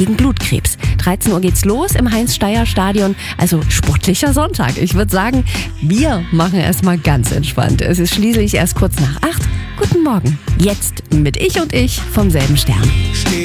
gegen Blutkrebs. 13 Uhr geht's los im Heinz-Steyer-Stadion, also sportlicher Sonntag. Ich würde sagen, wir machen es mal ganz entspannt. Es ist schließlich erst kurz nach 8. Guten Morgen. Jetzt mit Ich und Ich vom selben Stern.